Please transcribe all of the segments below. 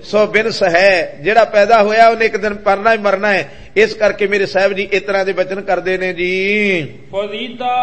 ਸੋ ਬਿਨਸ ਹੈ, ਜਿਹੜਾ ਪੈਦਾ ਹੋਇਆ ਉਹਨੇ ਇੱਕ ਦਿਨ ਪਰਨਾ ਹੀ ਮਰਨਾ ਹੈ। ਇਸ ਕਰਕੇ ਮੇਰੇ ਸਾਹਿਬ ਜੀ ਇਸ ਤਰ੍ਹਾਂ ਦੇ ਬਚਨ ਕਰਦੇ ਨੇ ਜੀ। ਫਰੀਦਾ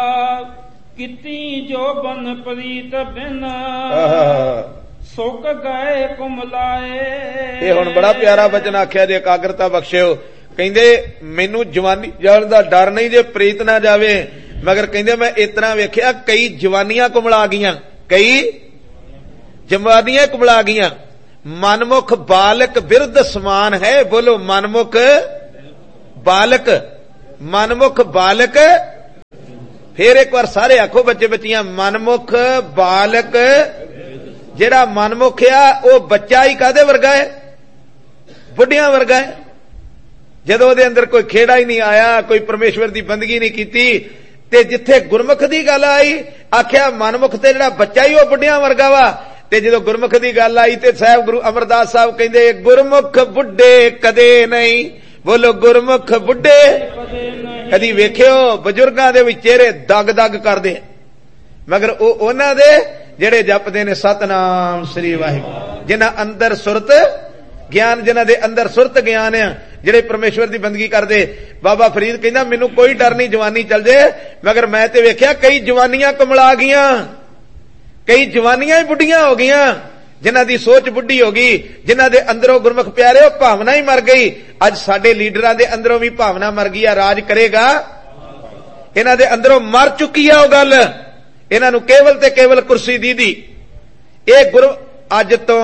ਕੀਤੀ ਜੋ ਬਨ ਪ੍ਰੀਤ ਬਿਨ ਸੁੱਕ ਗਏ ਕੁਮਲਾਏ। ਇਹ ਹੁਣ ਬੜਾ ਪਿਆਰਾ ਬਚਨ ਆਖਿਆ ਜੇ, ਇਕਾਗਰਤਾ ਬਖਸ਼ਿਓ। ਕਹਿੰਦੇ ਮੈਨੂੰ ਜਵਾਨੀ ਜਾਣ ਦਾ ਡਰ ਨਹੀਂ ਜੇ ਪ੍ਰੀਤ ਨਾ ਜਾਵੇ, ਮਗਰ ਕਹਿੰਦੇ ਮੈਂ ਇਸ ਤਰ੍ਹਾਂ ਵੇਖਿਆ ਕਈ ਜਵਾਨੀਆਂ ਕੁਮਲਾ ਗਈਆਂ, ਕਈ ਜਵਾਨੀਆਂ ਕੁਮਲਾ ਗਈਆਂ। ਮਨਮੁਖ ਬਾਲਕ ਬਿਰਧ ਸਮਾਨ ਹੈ। ਬੋਲੋ ਮਨਮੁਖ ਬਾਲਕ, ਮਨਮੁਖ ਬਾਲਕ। ਫੇਰ ਇੱਕ ਵਾਰ ਸਾਰੇ ਆਖੋ ਬੱਚੇ ਬੱਚੀਆਂ, ਮਨਮੁਖ ਬਾਲਕ। ਜਿਹੜਾ ਮਨਮੁਖ ਆ ਉਹ ਬੱਚਾ ਹੀ ਕਾਹਦੇ ਵਰਗਾ ਹੈ? ਬੁੱਢਿਆਂ ਵਰਗਾ ਹੈ। ਜਦੋਂ ਉਹਦੇ ਅੰਦਰ ਕੋਈ ਖੇੜਾ ਹੀ ਨਹੀਂ ਆਇਆ, ਕੋਈ ਪਰਮੇਸ਼ਵਰ ਦੀ ਬੰਦਗੀ ਨਹੀਂ ਕੀਤੀ, ਤੇ ਜਿੱਥੇ ਗੁਰਮੁਖ ਦੀ ਗੱਲ ਆਈ ਆਖਿਆ ਮਨਮੁਖ ਤੇ ਜਿਹੜਾ ਬੱਚਾ ਹੀ ਉਹ ਬੁੱਢਿਆਂ ਵਰਗਾ ਵਾ। ਤੇ ਜਦੋਂ ਗੁਰਮੁਖ ਦੀ ਗੱਲ ਆਈ ਤੇ ਸਾਹਿਬ ਗੁਰੂ ਅਮਰਦਾਸ ਸਾਹਿਬ ਕਹਿੰਦੇ ਗੁਰਮੁਖ ਬੁੱਢੇ ਕਦੇ ਨਹੀਂ। ਬੋਲੋ ਗੁਰਮੁਖ ਬੁੱਢੇ ਕਦੀ ਵੇਖਿਓ? ਬਜ਼ੁਰਗਾਂ ਦੇ ਵੀ ਚਿਹਰੇ ਦਗ ਦਗ ਕਰਦੇ, ਮਗਰ ਉਹ ਉਹਨਾਂ ਦੇ ਜਿਹੜੇ ਜਪਦੇ ਨੇ ਸਤਨਾਮ ਸ੍ਰੀ ਵਾਹਿਗੁਰੂ, ਜਿਨ੍ਹਾਂ ਅੰਦਰ ਸੁਰਤ ਗਿਆਨ, ਜਿਨ੍ਹਾਂ ਦੇ ਅੰਦਰ ਸੁਰਤ ਗਿਆਨ ਆ, ਜਿਹੜੇ ਪਰਮੇਸ਼ਵਰ ਦੀ ਬੰਦਗੀ ਕਰਦੇ। ਬਾਬਾ ਫਰੀਦ ਕਹਿੰਦਾ ਮੈਨੂੰ ਕੋਈ ਡਰ ਨਹੀਂ ਜਵਾਨੀ ਚੱਲ ਜੇ, ਮਗਰ ਮੈਂ ਤੇ ਵੇਖਿਆ ਕਈ ਜਵਾਨੀਆਂ ਕਮਲਾ ਗਈਆਂ, ਕਈ ਜਵਾਨੀਆਂ ਹੀ ਬੁੱਢੀਆਂ ਹੋ ਗਈਆਂ, ਜਿਨ੍ਹਾਂ ਦੀ ਸੋਚ ਬੁੱਢੀ ਹੋ ਗਈ, ਜਿਨ੍ਹਾਂ ਦੇ ਅੰਦਰੋਂ ਗੁਰਮੁਖ ਪਿਆਰੇ ਉਹ ਭਾਵਨਾ ਹੀ ਮਰ ਗਈ। ਅੱਜ ਸਾਡੇ ਲੀਡਰਾਂ ਦੇ ਅੰਦਰੋਂ ਵੀ ਭਾਵਨਾ ਮਰ ਗਈ ਆ। ਰਾਜ ਕਰੇਗਾ, ਇਹਨਾਂ ਦੇ ਅੰਦਰੋਂ ਮਰ ਚੁੱਕੀ ਆ ਉਹ ਗੱਲ। ਇਹਨਾਂ ਨੂੰ ਕੇਵਲ ਤੇ ਕੇਵਲ ਕੁਰਸੀ ਦੀ। ਇਹ ਗੁਰੂ ਅੱਜ ਤੋਂ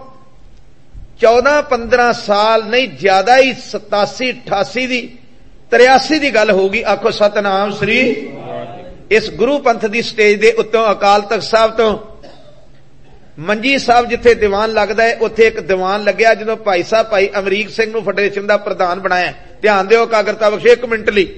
14-15 ਸਾਲ ਨਹੀਂ ਜ਼ਿਆਦਾ ਹੀ 87, 88 ਦੀ 83 ਦੀ ਗੱਲ ਹੋਊਗੀ। ਆਖੋ ਸਤਨਾਮ ਸ੍ਰੀ। ਇਸ ਗੁਰੂ ਪੰਥ ਦੀ ਸਟੇਜ ਦੇ ਉੱਤੋਂ ਅਕਾਲ ਤਖਤ ਸਾਹਿਬ ਤੋਂ ਮੰਜੀ ਸਾਹਿਬ ਜਿੱਥੇ ਦੀਵਾਨ ਲੱਗਦਾ ਹੈ, ਉੱਥੇ ਇੱਕ ਦੀਵਾਨ ਲੱਗਿਆ ਜਦੋਂ ਭਾਈ ਸਾਹਿਬ ਭਾਈ ਅਮਰੀਕ ਸਿੰਘ ਨੂੰ ਫੈਡਰੇਸ਼ਨ ਦਾ ਪ੍ਰਧਾਨ ਬਣਾਇਆ। ਧਿਆਨ ਦਿਓ ਇਕਾਗਰਤਾ ਬਖਸ਼ੋ 1 ਮਿੰਟ ਲਈ।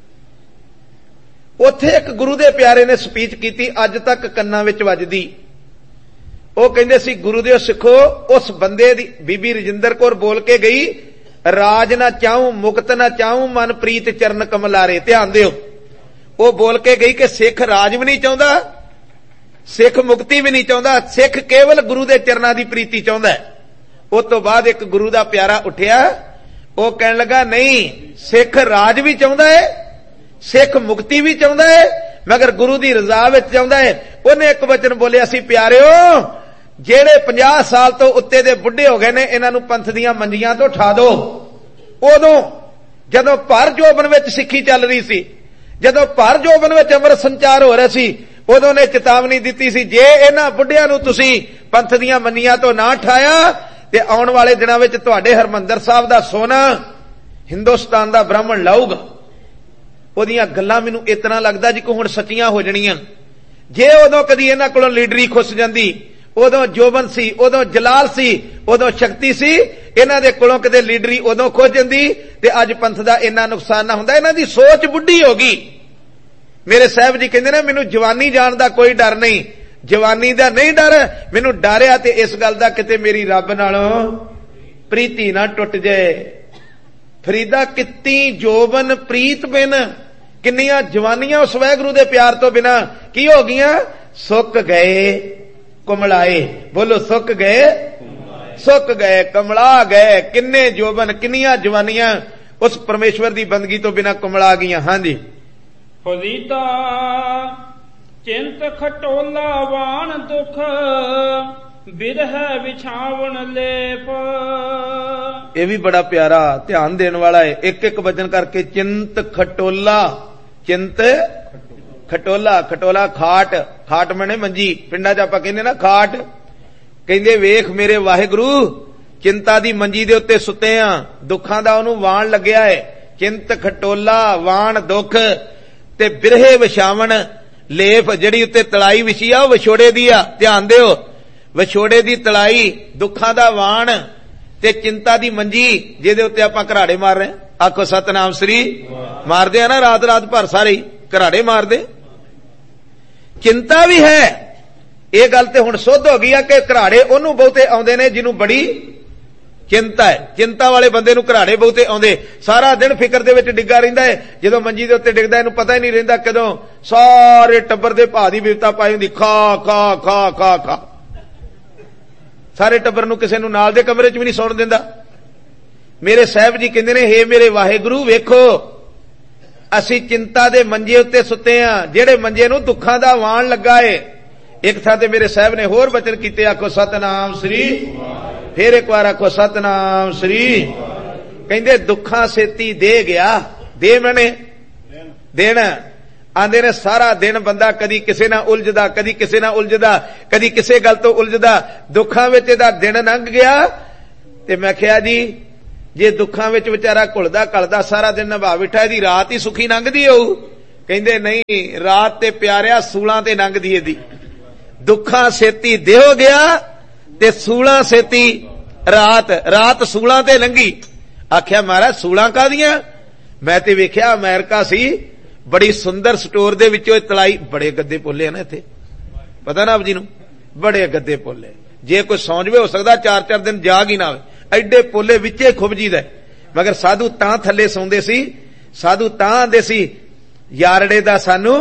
ਉੱਥੇ ਇੱਕ ਗੁਰੂ ਦੇ ਪਿਆਰੇ ਨੇ ਸਪੀਚ ਕੀਤੀ, ਅੱਜ ਤੱਕ ਕੰਨਾਂ ਵਿੱਚ ਵੱਜਦੀ। ਉਹ ਕਹਿੰਦੇ ਸੀ ਗੁਰੂ ਦੇ ਸਿੱਖੋ, ਉਸ ਬੰਦੇ ਦੀ ਬੀਬੀ ਰਜਿੰਦਰ ਕੌਰ ਬੋਲ ਕੇ ਗਈ, ਰਾਜ ਨਾ ਚਾਹੂੰ ਮੁਕਤ ਨਾ ਚਾਹੂੰ ਮਨ ਪ੍ਰੀਤ ਚਰਨ ਕਮਲਾਰੇ। ਧਿਆਨ ਦਿਓ, ਉਹ ਬੋਲ ਕੇ ਗਈ ਕਿ ਸਿੱਖ ਰਾਜ ਵੀ ਨਹੀਂ ਚਾਹੁੰਦਾ, ਸਿੱਖ ਮੁਕਤੀ ਵੀ ਨਹੀਂ ਚਾਹੁੰਦਾ, ਸਿੱਖ ਕੇਵਲ ਗੁਰੂ ਦੇ ਚਰਨਾਂ ਦੀ ਪ੍ਰੀਤੀ ਚਾਹੁੰਦਾ। ਉਸ ਤੋਂ ਬਾਅਦ ਇੱਕ ਗੁਰੂ ਦਾ ਪਿਆਰਾ ਉੱਠਿਆ, ਉਹ ਕਹਿਣ ਲੱਗਾ ਨਹੀਂ, ਸਿੱਖ ਰਾਜ ਵੀ ਚਾਹੁੰਦਾ ਹੈ, ਸਿੱਖ ਮੁਕਤੀ ਵੀ ਚਾਹੁੰਦਾ ਹੈ, ਮਗਰ ਗੁਰੂ ਦੀ ਰਜ਼ਾ ਵਿੱਚ ਚਾਹੁੰਦਾ ਹੈ। ਉਹਨੇ ਇੱਕ ਵਚਨ ਬੋਲਿਆ ਸੀ, ਪਿਆਰਿਓ ਜਿਹੜੇ 50 ਸਾਲ ਤੋਂ ਉੱਤੇ ਦੇ ਬੁੱਢੇ ਹੋ ਗਏ ਨੇ, ਇਹਨਾਂ ਨੂੰ ਪੰਥ ਦੀਆਂ ਮੰਜੀਆਂ ਤੋਂ ਉਠਾ ਦਿਓ। ਉਦੋਂ ਜਦੋਂ ਭਰ ਜੋਬਨ ਵਿੱਚ ਸਿੱਖੀ ਚੱਲ ਰਹੀ ਸੀ, ਜਦੋਂ ਭਰ ਜੋਬਨ ਵਿੱਚ ਅੰਮ੍ਰਿਤ ਸੰਚਾਰ ਹੋ ਰਿਹਾ ਸੀ, ਉਦੋਂ ਨੇ ਚੇਤਾਵਨੀ ਦਿੱਤੀ ਸੀ, ਜੇ ਇਹਨਾਂ ਬੁੱਢਿਆਂ ਨੂੰ ਤੁਸੀਂ ਪੰਥ ਦੀਆਂ ਮੰਨੀਆਂ ਤੋਂ ਨਾ ਉਠਾਇਆ ਤੇ ਆਉਣ ਵਾਲੇ ਦਿਨਾਂ ਵਿੱਚ ਤੁਹਾਡੇ ਹਰਮੰਦਰ ਸਾਹਿਬ ਦਾ ਸੋਨਾ ਹਿੰਦੁਸਤਾਨ ਦਾ ਬ੍ਰਾਹਮਣ ਲਾਊਗਾ। ਉਹਦੀਆਂ ਗੱਲਾਂ ਮੈਨੂੰ ਇਸ ਤਰ੍ਹਾਂ ਲੱਗਦਾ ਜੀ ਕਿ ਹੁਣ ਸੱਚੀਆਂ ਹੋ ਜਾਣੀਆਂ। ਜੇ ਉਦੋਂ ਕਦੀ ਇਹਨਾਂ ਕੋਲੋਂ ਲੀਡਰੀ ਖੁੱਸ ਜਾਂਦੀ, ਉਦੋਂ ਜੋਬਨ ਸੀ, ਉਦੋਂ ਜਲਾਲ ਸੀ, ਉਦੋਂ ਸ਼ਕਤੀ ਸੀ, ਇਹਨਾਂ ਦੇ ਕੋਲੋਂ ਕਿਤੇ ਲੀਡਰੀ ਉਦੋਂ ਖੁੱਸ ਜਾਂਦੀ ਤੇ ਅੱਜ ਪੰਥ ਦਾ ਇੰਨਾ ਨੁਕਸਾਨ ਨਾ ਹੁੰਦਾ। ਇਹਨਾਂ ਦੀ ਸੋਚ ਬੁੱਢੀ ਹੋ ਗਈ। ਮੇਰੇ ਸਾਹਿਬ ਜੀ ਕਹਿੰਦੇ ਨੇ ਮੈਨੂੰ ਜਵਾਨੀ ਜਾਣ ਦਾ ਕੋਈ ਡਰ ਨਹੀਂ, ਜਵਾਨੀ ਦਾ ਨਹੀਂ ਡਰ, ਮੈਨੂੰ ਡਰ ਆ ਤੇ ਇਸ ਗੱਲ ਦਾ ਕਿਤੇ ਮੇਰੀ ਰੱਬ ਨਾਲੋਂ ਪ੍ਰੀਤੀ ਨਾ ਟੁੱਟ ਜਾਏ। ਫਰੀਦਾ ਕਿਤੀ ਜੋਬਨ ਪ੍ਰੀਤ ਬਿਨ, ਕਿੰਨੀਆਂ ਜਵਾਨੀਆਂ ਉਸ ਵਾਹਿਗੁਰੂ ਦੇ ਪਿਆਰ ਤੋਂ ਬਿਨਾ ਕੀ ਹੋ ਗਈਆਂ? ਸੁੱਕ ਗਏ ਕੁਮਲਾਏ। ਬੋਲੋ ਸੁੱਕ ਗਏ, ਸੁੱਕ ਗਏ, ਕਮਲਾ ਗਏ। ਕਿੰਨੇ ਜੋਬਨ, ਕਿੰਨੀਆਂ ਜਵਾਨੀਆਂ ਉਸ ਪਰਮੇਸ਼ਵਰ ਦੀ ਬੰਦਗੀ ਤੋਂ ਬਿਨਾ ਕੁਮਲਾ ਗਈਆਂ। ਹਾਂਜੀ ਫਰੀਦਾ ਚਿੰਤ ਖਟੋਲਾ ਵਾਣ ਦੁਖ ਬਿਰਹਿ ਵਿਛਾਵਣ ਲੇਪ। ਇਹ ਵੀ ਬੜਾ ਪਿਆਰਾ ਧਿਆਨ ਦੇਣ ਵਾਲਾ ਹੈ। ਇੱਕ ਇੱਕ ਵਚਨ ਕਰਕੇ ਚਿੰਤ ਖਟੋਲਾ, ਚਿੰਤ ਖਟੋਲਾ, ਖਟੋਲਾ ਖਾਟ, ਖਾਟ ਮਣੇ ਮੰਜੀ, ਪਿੰਡਾਂ 'ਚ ਆਪਾਂ ਕਹਿੰਦੇ ਨਾ ਖਾਟ। ਕਹਿੰਦੇ ਵੇਖ ਮੇਰੇ ਵਾਹਿਗੁਰੂ ਚਿੰਤਾ ਦੀ ਮੰਜੀ ਦੇ ਉੱਤੇ ਸੁੱਤੇ ਆ, ਦੁੱਖਾਂ ਦਾ ਉਹਨੂੰ ਵਾਣ ਲੱਗਿਆ ਹੈ। ਚਿੰਤ ਖਟੋਲਾ ਵਾਣ ਦੁੱਖ ਤੇ ਬਿਰਹੇ ਵਿਛਾਵਣ ਲੇਪ, ਜਿਹੜੀ ਉੱਤੇ ਤਲਾਈ ਵਿਛੀ ਆ ਉਹ ਵਿਛੋੜੇ ਦੀ ਆ। ਧਿਆਨ ਦਿਓ, ਵਿਛੋੜੇ ਦੀ ਤਲਾਈ, ਦੁੱਖਾਂ ਦਾ ਵਾਣ ਤੇ ਚਿੰਤਾ ਦੀ ਮੰਜੀ ਜਿਹਦੇ ਉੱਤੇ ਆਪਾਂ ਘਰਾੜੇ ਮਾਰ ਰਹੇ। ਆਖੋ ਸਤਨਾਮ ਸ੍ਰੀ। ਮਾਰਦੇ ਆ ਨਾ ਰਾਤ ਰਾਤ ਭਰ ਸਾਰੇ ਘਰਾੜੇ ਮਾਰਦੇ। ਚਿੰਤਾ ਵੀ ਹੈ, ਇਹ ਗੱਲ ਤੇ ਹੁਣ ਸੁੱਧ ਹੋ ਗਈ ਆ ਕਿ ਘਰਾੜੇ ਉਹਨੂੰ ਬਹੁਤੇ ਆਉਂਦੇ ਨੇ ਜਿਹਨੂੰ ਬੜੀ ਚਿੰਤਾ ਹੈ। ਚਿੰਤਾ ਵਾਲੇ ਬੰਦੇ ਨੂੰ ਘਰਾੜੇ ਬਹੁਤੇ ਆਉਂਦੇ। ਸਾਰਾ ਦਿਨ ਫਿਕਰ ਦੇ ਵਿੱਚ ਡਿੱਗਾ ਰਹਿੰਦਾ ਹੈ। ਜਦੋਂ ਮੰਜੀ ਦੇ ਉੱਤੇ ਡਿੱਗਦਾ ਇਹਨੂੰ ਪਤਾ ਹੀ ਨਹੀਂ ਰਹਿੰਦਾ ਕਦੋਂ ਸਾਰੇ ਟੱਬਰ ਦੇ ਭਾ ਦੀ ਬਿਪਤਾ ਪਾਈ ਹੁੰਦੀ, ਖਾ ਖਾ ਖਾ ਖਾ ਖਾ। सारे टब्बर नूं किसे नूं नाल दे कमरे च भी नहीं सौण दिंदा। मेरे साहब जी कहंदे ने, हे मेरे वाहिगुरू वेखो असीं चिंता दे मंजे उत्ते सुते हां, जेड़े मंजे नूं दुखां दा वाण लगा है। एक थां ते मेरे साहब ने होर वचन कीते, आखो सतनाम श्री, फिर एक बार आखो सतनाम श्री। कहंदे दुखां सेती दे गया, दे मने देना। आंदे ने सारा दिन बंदा कदी किसे नाल उलझदा, कदी किसे नाल उलझदा, कदी किसे गल तो उलझदा, दुखां विच इहदा दिन लंघ गया। ते मैं आखिया जी जे दुखां विच विचारा घुलदा घलदा सारा दिन निभा बैठा, इहदी रात ही सुखी लंघदी होऊ। कहंदे नहीं, रात ते प्यारिया सूलां ते लंघदी इहदी। दुखां सेती देहो गया ते सूलां सेती रात, रात सूलां ते लंघी। आखिया महाराज सूलां कादियां? मैं ते वेख्या अमेरिका सी, बड़ी सुंदर स्टोर दे विचों तलाई, बड़े गद्दे पोले हैं ना इत्थे, पता ना आप जी नूं, बड़े गद्दे पोले। जे कोई सौं जवे हो सकदा 4-4 दिन जाग ही ना आवे, एडे पोले विचे खुबजीदा। मगर साधु तां थल्ले सौंदे सी, साधु तां आंदे सी यारड़े दा सानू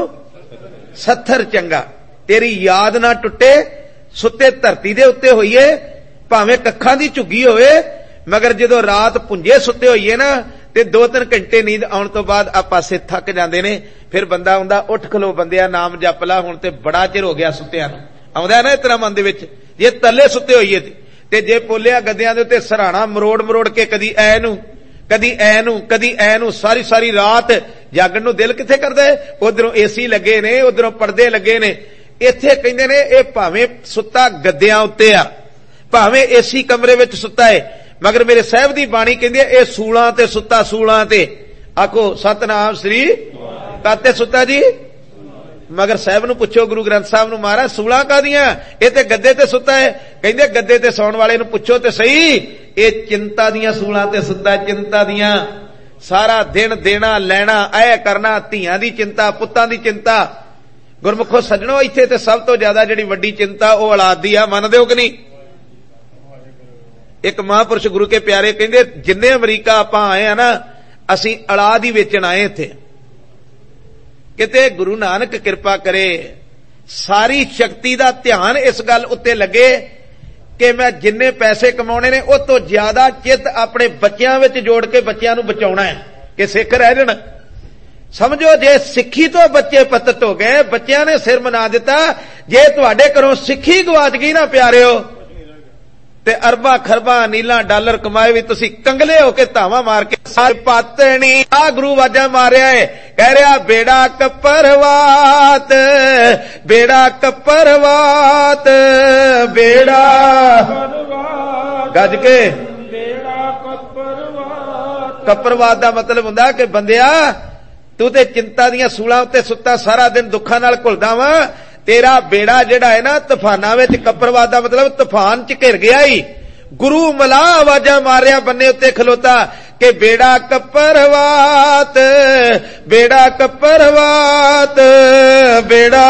सत्थर चंगा, तेरी याद ना टुटे, सुते धरती दे उत्ते होईए, भावें कखां दी झुग्गी होवे, मगर जदों रात पुंजे सुते होईए ना ते 2-3 घंटे नींद आउण तो बाद आ पासे थक जांदे ने। फिर बंदा आउंदा, उठ खलो बंदिया नाम जप ला, हुण ते बड़ा चिर हो गया सुत्तिया नूं। आउंदा ना इतना मन दे विच, जे तले सुते होईए ते जे पोलिया गद्दियां दे उत्ते सराणा मरोड़ मरोड़ के कदी ऐ नूं कदी ऐ नूं कदी ऐ नूं, सारी सारी रात जागण नूं दिल किथे करदा है। उधरों एसी लगे ने, उधरों पर्दे लगे ने। इत्थे कहंदे ने ए भावें सुत्ता गद्दियां उत्ते आ, भावें एसी कमरे विच सुत्ता है, मगर मेरे साहब दी बाणी कहंदी है ए सूलां ते सुत्ता, सूलां ते। आखो सतनाम श्री, काते सुत्ता जी? मगर साहब नूं पुछो, गुरु ग्रंथ साहब नूं, महाराज सूलां कादियां? ए ते गद्दे ते सुत्ता है। कहंदे गद्दे ते सौण वाले नूं पुछो ते सही, ए चिंता दियां सूलां ते सुत्ता, चिंता दियां। सारा दिन देना लैना, ऐ करना, धीआं दी चिंता, पुत्तां दी चिंता। गुरमुखो सज्जणो, इत्थे ते सब तो ज्यादा जिहड़ी वड्डी चिंता ओ औलाद दी आ, मनदे हो कि नहीं? एक महापुरुष गुरु के प्यारे कहंदे, जिन्ने अमरीका आपां आए आ ना, असीं औलाद ही वेचण आए इत्थे। किते गुरु नानक किरपा करे सारी शक्ति दा ध्यान इस गल उत्ते लगे कि मैं जिन्ने पैसे कमाउणे ने उस तो ज्यादा चित अपने बच्चियां विच जोड़ के बच्चियां नूं बचाउणा है कि सिख रह जाण। समझो जे सिक्खी तो बच्चे पतत हो गए, बच्चियां ने सिर मना दिता। जे तुहाडे घरों सिक्खी गवाच गई ना प्यारिओ, ते अरबा खरबा नीला डॉलर कमाए भी तुसी कंगले होके धावा मार के सार पातनी। आ गुरु वाजा मारिया है, कह रहा बेड़ा कपरवात, बेड़ा कपरवात, बेड़ा गज के बेड़ा कपरवात। कपरवात दा मतलब हुंदा कि बंदिया तू ते चिंता दियां सूलां उत्ते सुत्ता, सारा दिन दुखां नाल घुलदा वा, तेरा बेड़ा जेड़ा है ना तूफाना विच, कपरवाद दा मतलब तूफान च घिर गया ही। गुरु मला आवाजा मारिया बन्ने उत्ते खलोता कि बेड़ा कपरवात, बेड़ा कपरवात, बेड़ा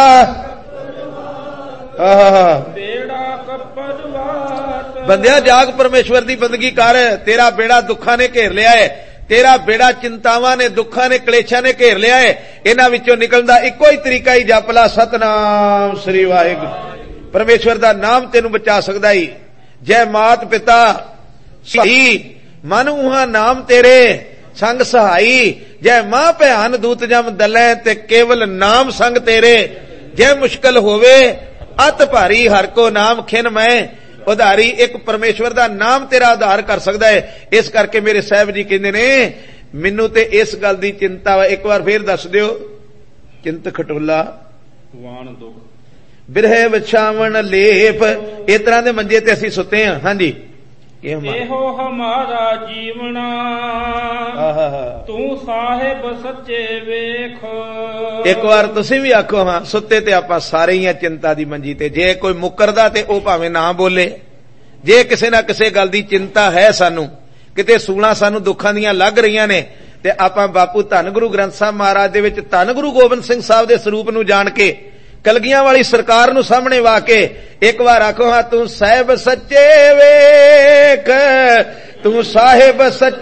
बेड़ा कपरवात। बंदिया जाग परमेश्वर दी बंदगी कर, तेरा बेड़ा दुखां ने घेर लिया है, तेरा बेड़ा चिंतावां ने, दुखां ने, कलेशां ने घेर लिया है। इन्हां विचों निकलदा इक्को ही तरीका ही जप ला, सतनाम श्री वाहिगुरू। परमेश्वर दा नाम तेनू बचा सकदा ही। जय मात पिता सही, मन उहा नाम तेरे संग सहाई। जय मां भैन दूत जम दलै, ते केवल नाम संग तेरे। जय मुश्किल होवे अत भारी, हर को नाम खिन मैं उधारी। एक परमेश्वर दा नाम तेरा उधार कर सकदा है। इस करके मेरे साहब जी कहंदे ने, मैनू ते इस गल दी चिंता वा। एक बार फिर दस दिओ, चिंत खटोला वाण दुख, बिरहे विछावण लेप, इस तरह दे मंजे ते असीं सुते हां। हां जी, एहो हमारा जीवना, तू साहिब सच्चे वेख। एक बार तुसीं भी आखो, हां सुते ते आपां सारे ही चिंता दी मंजी ते। जे कोई मुकरदा ते ओ भावें ना बोले। जे किसे ना किसे गल दी चिंता है सानू, किते सूलां सानू दुखां दियां लग रहीआं ने, ते आपां बापू धन गुरु ग्रंथ साहब महाराज दे विच धन गुरु गोबिंद सिंह साहब दे स्वरूप नू जाण के, कलगियां वाली सरकार नू सामने वा के एक बार आखो, हां तू साहिब सच्चे वेख, तू साहिब सच्चे